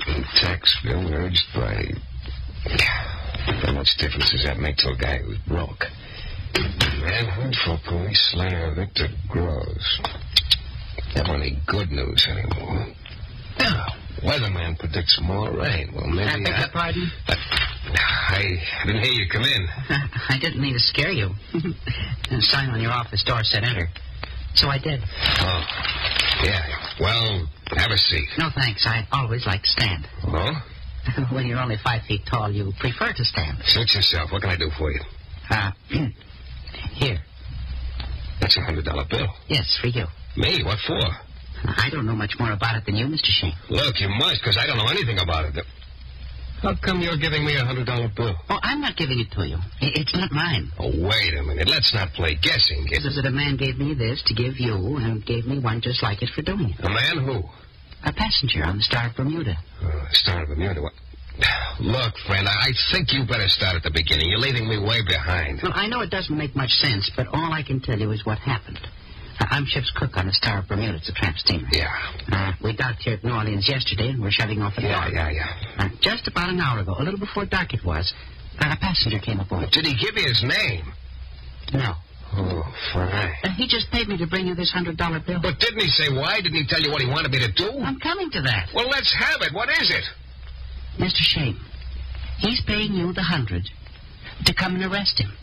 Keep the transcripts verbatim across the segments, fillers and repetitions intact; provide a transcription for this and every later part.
Tax bill urged by... How much difference does that make to a guy who's broke? Manhunt for police slayer Victor Gross. Never any good news anymore. Now, weatherman predicts more rain. Well, maybe... I beg I... your pardon? I... I didn't hear you come in. I didn't mean to scare you. The sign on your office door said enter. So I did. Oh, yeah. Well, have a seat. No, thanks. I always like to stand. Oh? When you're only five feet tall, you prefer to stand. Suit yourself. What can I do for you? Uh, here. That's a hundred dollar bill. Yes, for you. Me? What for? I don't know much more about it than you, Mister Shane. Look, you must, because I don't know anything about it. How come you're giving me a hundred dollar bill? Oh, I'm not giving it to you. It's not mine. Oh, wait a minute. Let's not play guessing. It says that a man gave me this to give you and gave me one just like it for doing it. A man who? A passenger on the Star of Bermuda. Oh, Star of Bermuda? What? Look, friend, I think you better start at the beginning. You're leaving me way behind. Well, I know it doesn't make much sense, but all I can tell you is what happened. Uh, I'm ship's cook on the Star of Bermuda. It's a tramp steamer. Yeah. Uh, we docked here at New Orleans yesterday, and we're shoving off at Yeah, dawn. yeah, yeah. Uh, just about an hour ago, a little before dark it was, uh, a passenger came aboard. Did he give you his name? No. Oh, fine. Uh, he just paid me to bring you this hundred dollar bill. But didn't he say why? Didn't he tell you what he wanted me to do? I'm coming to that. Well, let's have it. What is it? Mister Shane, he's paying you the hundred to come and arrest him.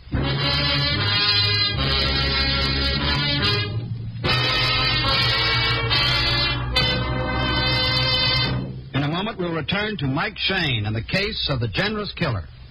In a moment, we'll return to Mike Shane and the case of the generous killer.